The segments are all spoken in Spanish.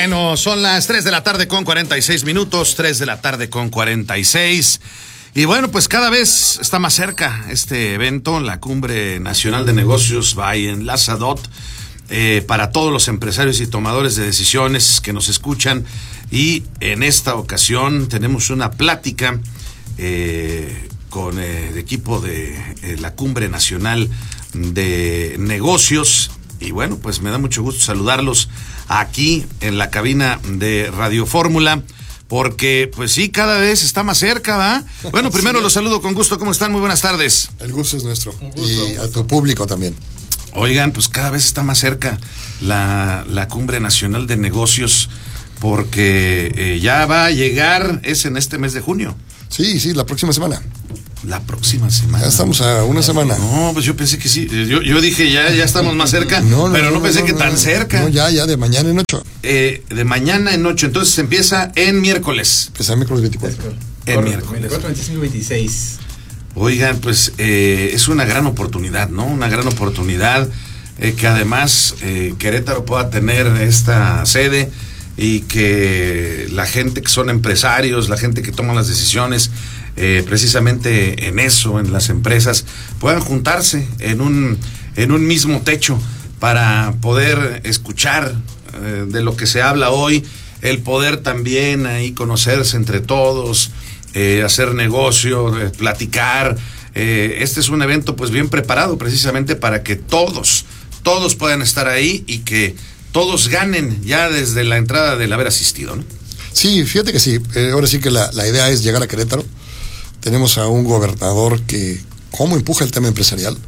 Bueno, son las 3 de la tarde con 46 minutos, 3 de la tarde con 46. Y bueno, pues cada vez está más cerca este evento, la Cumbre Nacional de Negocios by Enlazadot, para todos los empresarios y tomadores de decisiones que nos escuchan. Y en esta ocasión tenemos una plática con el equipo de la Cumbre Nacional de Negocios. Y bueno, pues me da mucho gusto saludarlos aquí en la cabina de Radio Fórmula, porque pues sí, cada vez está más cerca, ¿verdad? Bueno, primero los saludo con gusto. ¿Cómo están? Muy buenas tardes. El gusto es nuestro. Y a tu público también. Oigan, pues cada vez está más cerca la Cumbre Nacional de Negocios, porque ya va a llegar, es en este mes de junio. Sí, la próxima semana. La próxima semana. Ya estamos a una semana. No, pues yo pensé que sí. Yo dije ya estamos más cerca, pero no pensé que tan cerca. No, ya de mañana en 8. De mañana en 8, entonces empieza en miércoles. Empieza en miércoles 24. En miércoles. 24, 25 y 26. Oigan, pues es una gran oportunidad, ¿no? Una gran oportunidad que además Querétaro pueda tener esta sede y que la gente que son empresarios, la gente que toma las decisiones, precisamente en eso, en las empresas, puedan juntarse en un mismo techo para poder escuchar de lo que se habla hoy, el poder también ahí conocerse entre todos, hacer negocio, platicar. Este es un evento pues bien preparado precisamente para que todos puedan estar ahí y que todos ganen ya desde la entrada del haber asistido, ¿no? Sí, fíjate que sí. Ahora sí que la idea es llegar a Querétaro. Tenemos a un gobernador que, cómo empuja el tema empresarial.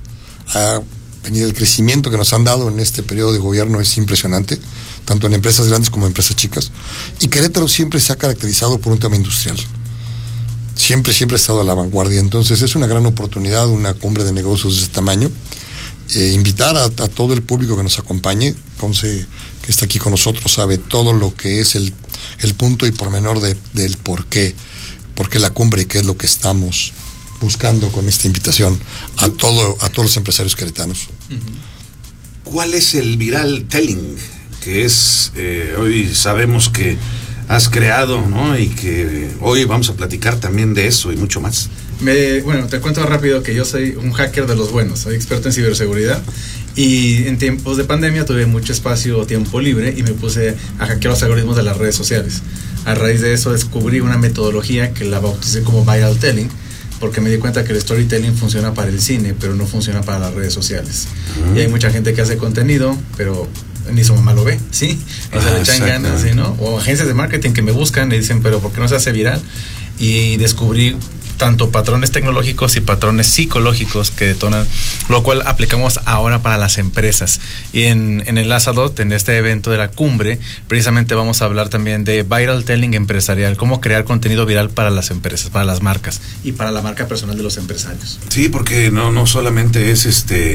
El crecimiento que nos han dado en este periodo de gobierno es impresionante, tanto en empresas grandes como en empresas chicas. Y Querétaro siempre se ha caracterizado por un tema industrial. Siempre ha estado a la vanguardia. Entonces es una gran oportunidad, una cumbre de negocios de este tamaño. Invitar a todo el público que nos acompañe. Ponce, que está aquí con nosotros, sabe todo lo que es el punto y pormenor del por qué la cumbre y qué es lo que estamos buscando con esta invitación a todos los empresarios queretanos. ¿Cuál es el viral telling que es hoy sabemos que has creado, ¿no? Y que hoy vamos a platicar también de eso y mucho más? Bueno, te cuento rápido que yo soy un hacker de los buenos, soy experto en ciberseguridad y en tiempos de pandemia tuve mucho espacio, tiempo libre y me puse a hackear los algoritmos de las redes sociales. A raíz de eso descubrí una metodología que la bauticé como viral telling, porque me di cuenta que el storytelling funciona para el cine, pero no funciona para las redes sociales. Y hay mucha gente que hace contenido, pero ni su mamá lo ve, ¿sí? O sea, le echan ganas, ¿sí, no? O agencias de marketing que me buscan y dicen, pero ¿por qué no se hace viral? Y descubrí tanto patrones tecnológicos y patrones psicológicos que detonan, lo cual aplicamos ahora para las empresas. Y en Enlazadot, en este evento de la cumbre, precisamente vamos a hablar también de viral telling empresarial, cómo crear contenido viral para las empresas, para las marcas y para la marca personal de los empresarios. Sí, porque no solamente es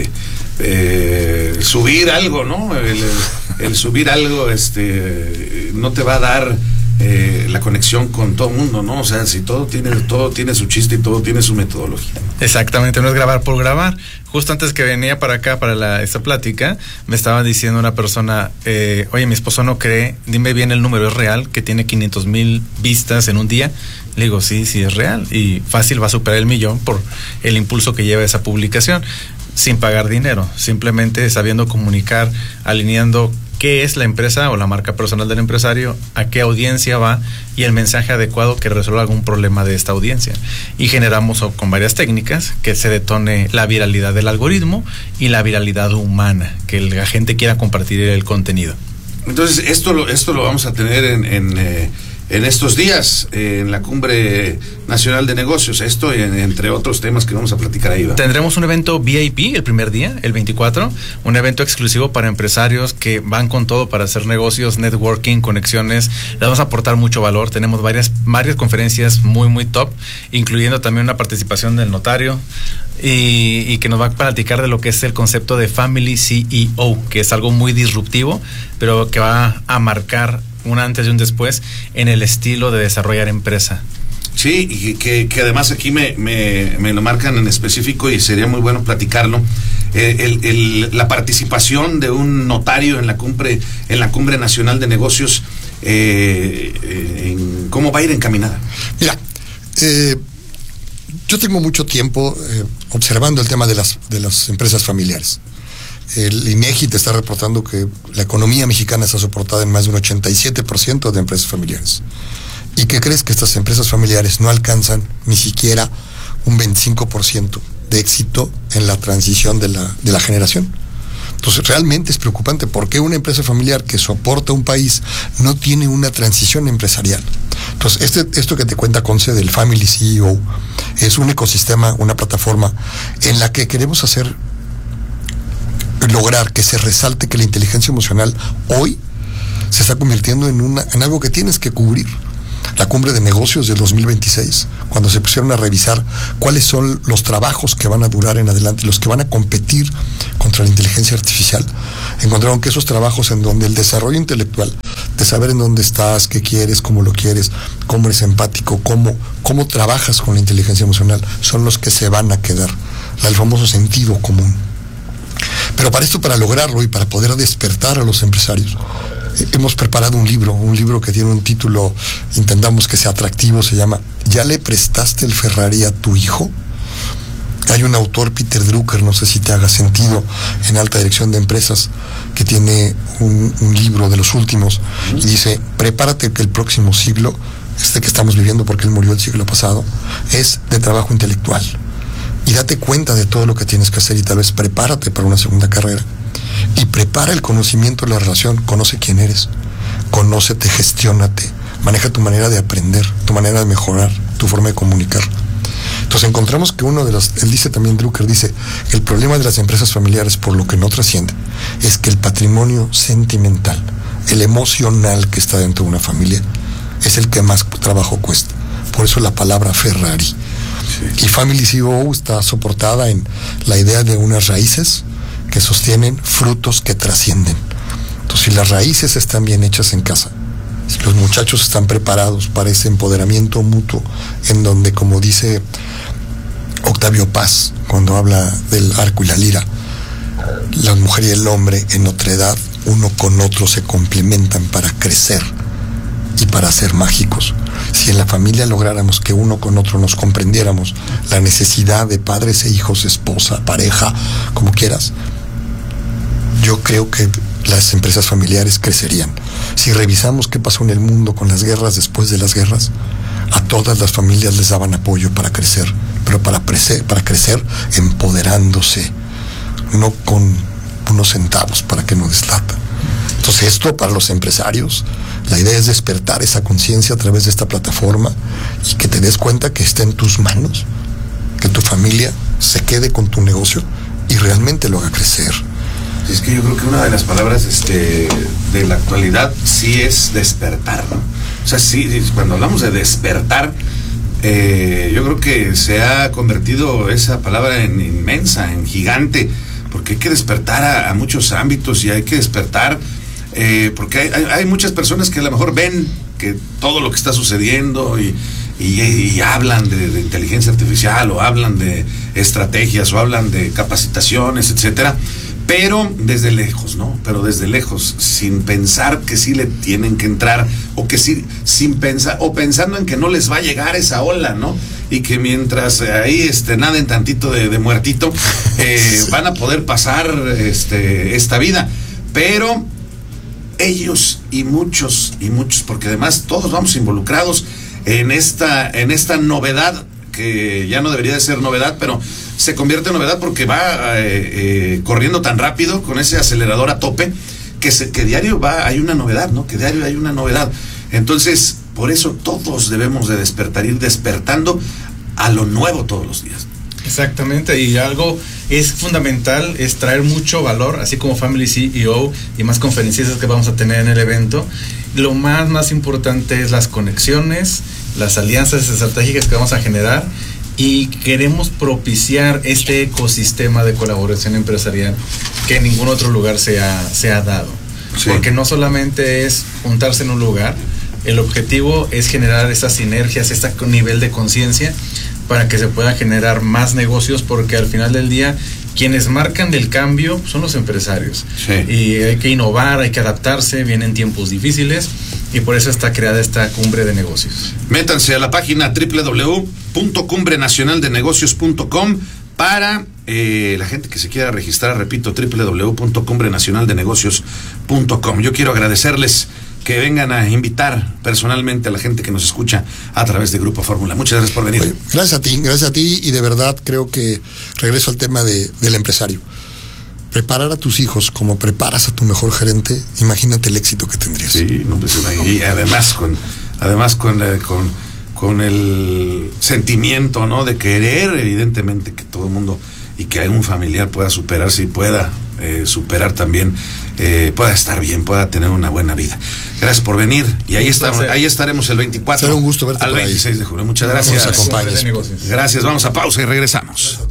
subir algo, ¿no? El subir algo no te va a dar la conexión con todo el mundo, ¿no? O sea, si todo tiene su chiste y todo tiene su metodología. Exactamente, no es grabar por grabar. Justo antes que venía para acá, para esta plática, me estaba diciendo una persona, oye, mi esposo no cree, dime bien el número, ¿es real que tiene 500,000 vistas en un día? Le digo, sí es real y fácil va a superar el 1,000,000 por el impulso que lleva esa publicación, sin pagar dinero, simplemente sabiendo comunicar, alineando qué es la empresa o la marca personal del empresario, a qué audiencia va y el mensaje adecuado que resuelva algún problema de esta audiencia. Y generamos con varias técnicas que se detone la viralidad del algoritmo y la viralidad humana, que la gente quiera compartir el contenido. Entonces, esto lo vamos a tener en estos días, en la Cumbre Nacional de Negocios, entre otros temas que vamos a platicar ahí, ¿verdad? Tendremos un evento VIP el primer día, el 24, un evento exclusivo para empresarios que van con todo para hacer negocios, networking, conexiones. Les vamos a aportar mucho valor. Tenemos varias conferencias muy, muy top, incluyendo también una participación del notario y que nos va a platicar de lo que es el concepto de Family CEO, que es algo muy disruptivo, pero que va a marcar un antes y un después en el estilo de desarrollar empresa. Sí, y que además aquí me lo marcan en específico y sería muy bueno platicarlo. La participación de un notario en la Cumbre Nacional de Negocios en cómo va a ir encaminada? Mira, yo tengo mucho tiempo observando el tema de las empresas familiares. El INEGI te está reportando que la economía mexicana está soportada en más de un 87% de empresas familiares. ¿Y qué crees? Que estas empresas familiares no alcanzan ni siquiera un 25% de éxito en la transición de la generación. Entonces realmente es preocupante. ¿Por qué una empresa familiar que soporta un país no tiene una transición empresarial? Entonces esto que te cuenta Conce del Family CEO es un ecosistema, una plataforma en la que queremos lograr que se resalte que la inteligencia emocional hoy se está convirtiendo en algo que tienes que cubrir. La cumbre de negocios del 2026, cuando se pusieron a revisar cuáles son los trabajos que van a durar en adelante, los que van a competir contra la inteligencia artificial, encontraron que esos trabajos en donde el desarrollo intelectual, de saber en dónde estás, qué quieres, cómo lo quieres, cómo eres empático, cómo trabajas con la inteligencia emocional, son los que se van a quedar. El famoso sentido común. Pero para lograrlo y para poder despertar a los empresarios, hemos preparado un libro que tiene un título, intentamos que sea atractivo, se llama ¿Ya le prestaste el Ferrari a tu hijo? Hay un autor, Peter Drucker, no sé si te haga sentido, en alta dirección de empresas, que tiene un libro de los últimos, y dice, prepárate que el próximo siglo, que estamos viviendo porque él murió el siglo pasado, es de trabajo intelectual. Y date cuenta de todo lo que tienes que hacer y tal vez prepárate para una segunda carrera. Y prepara el conocimiento de la relación, conoce quién eres, conócete, gestiónate, maneja tu manera de aprender, tu manera de mejorar, tu forma de comunicar. Entonces encontramos que él dice también, Drucker dice, el problema de las empresas familiares, por lo que no trasciende, es que el patrimonio sentimental, el emocional que está dentro de una familia, es el que más trabajo cuesta. Por eso la palabra Ferrari. Sí. Y Family CEO está soportada en la idea de unas raíces que sostienen frutos que trascienden. Entonces, si las raíces están bien hechas en casa, si los muchachos están preparados para ese empoderamiento mutuo, en donde, como dice Octavio Paz, cuando habla del arco y la lira, la mujer y el hombre en otra edad, uno con otro se complementan para crecer y para ser mágicos. Si en la familia lográramos que uno con otro nos comprendiéramos la necesidad de padres e hijos, esposa, pareja, como quieras, yo creo que las empresas familiares crecerían. Si revisamos qué pasó en el mundo con las guerras después de las guerras, a todas las familias les daban apoyo para crecer, pero para crecer empoderándose, no con unos centavos para que no deslata. Entonces esto para los empresarios, la idea es despertar esa conciencia a través de esta plataforma y que te des cuenta que está en tus manos, que tu familia se quede con tu negocio y realmente lo haga crecer. Es que yo creo que una de las palabras de la actualidad sí es despertar, ¿no? O sea, sí, cuando hablamos de despertar, yo creo que se ha convertido esa palabra en inmensa, en gigante, porque hay que despertar a muchos ámbitos y hay que despertar, porque hay muchas personas que a lo mejor ven que todo lo que está sucediendo y hablan de inteligencia artificial o hablan de estrategias o hablan de capacitaciones, etcétera, pero desde lejos, ¿no? Pero desde lejos, sin pensar que sí le tienen que entrar, o que sí, sin pensar, o pensando en que no les va a llegar esa ola, ¿no? Y que mientras ahí naden tantito de muertito, van a poder pasar esta vida. Pero ellos y muchos, porque además todos vamos involucrados en esta novedad, que ya no debería de ser novedad, pero se convierte en novedad porque va corriendo tan rápido con ese acelerador a tope que diario hay una novedad, ¿no? Que diario hay una novedad. Entonces, por eso todos debemos de despertar, ir despertando a lo nuevo todos los días. Exactamente, y algo es fundamental es traer mucho valor, así como Family CEO y más conferencistas que vamos a tener en el evento. Lo más importante es las conexiones, las alianzas estratégicas que vamos a generar, y queremos propiciar este ecosistema de colaboración empresarial que en ningún otro lugar se ha dado. Sí. Porque no solamente es juntarse en un lugar, el objetivo es generar esas sinergias, este nivel de conciencia para que se puedan generar más negocios, porque al final del día quienes marcan el cambio son los empresarios. Sí. Y hay que innovar, hay que adaptarse, vienen tiempos difíciles y por eso está creada esta cumbre de negocios. Métanse a la página www.cumbrenacionaldenegocios.com para la gente que se quiera registrar, repito, www.cumbrenacionaldenegocios.com. Yo quiero agradecerles que vengan a invitar personalmente a la gente que nos escucha a través de Grupo Fórmula. Muchas gracias por venir. Oye, gracias a ti y de verdad creo que regreso al tema del empresario. Preparar a tus hijos como preparas a tu mejor gerente, imagínate el éxito que tendrías. Sí, no, pues, y además con el sentimiento, ¿no?, de querer evidentemente que todo el mundo y que algún familiar pueda superarse y pueda superar también, pueda estar bien, pueda tener una buena vida. Gracias por venir y ahí estaremos el 24 Será un gusto verte al 26 de julio. Muchas gracias. Nos acompañes. Gracias, vamos a pausa y regresamos.